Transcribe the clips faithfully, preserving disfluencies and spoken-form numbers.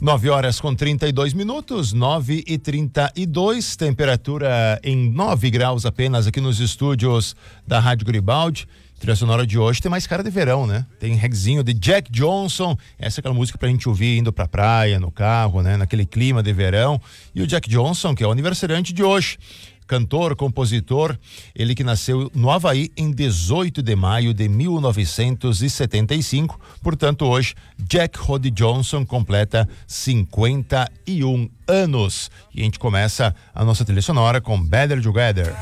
nove horas com trinta e dois minutos, nove e trinta e dois, temperatura em nove graus apenas aqui nos estúdios da Rádio Garibaldi. Trilha sonora de hoje tem mais cara de verão, né? Tem reguezinho de Jack Johnson, essa é aquela música pra gente ouvir indo pra praia, no carro, né? Naquele clima de verão. E o Jack Johnson, que é o aniversariante de hoje. Cantor, compositor, ele que nasceu no Havaí em dezoito de maio de mil novecentos e setenta e cinco, portanto hoje Jack Roddy Johnson completa cinquenta e um anos. E a gente começa a nossa trilha sonora com Better Together.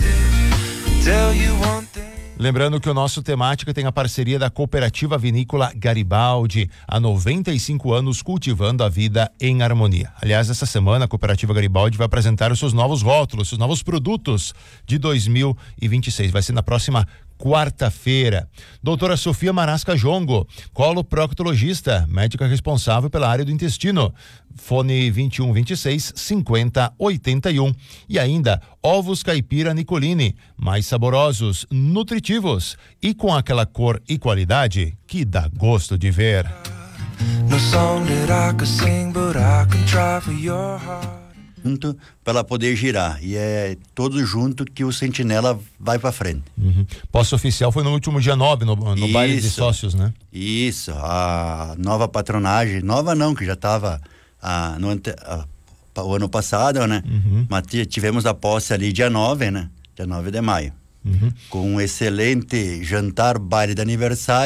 Lembrando que o nosso Temática tem a parceria da Cooperativa Vinícola Garibaldi, há noventa e cinco anos cultivando a vida em harmonia. Aliás, essa semana a Cooperativa Garibaldi vai apresentar os seus novos rótulos, seus novos produtos de dois mil e vinte e seis. Vai ser na próxima quarta-feira. Doutora Sofia Marasca Jongo, coloproctologista, médica responsável pela área do intestino. Fone vinte e um, vinte e seis, cinquenta, oitenta e um. E ainda, ovos caipira Nicolini, mais saborosos, nutritivos e com aquela cor e qualidade que dá gosto de ver. No song that I could sing, but I can try for your heart. Junto para ela poder girar, e é todo junto que o Sentinela vai para frente. Uhum. Posse oficial foi no último dia nove, no, no isso, baile de sócios, né? Isso, a nova patronagem, nova não, que já estava ah, no ante, ah, o ano passado, né? Uhum. Mas tivemos a posse ali dia nove, né? Dia nove de maio. Uhum. Com um excelente jantar, baile de aniversário.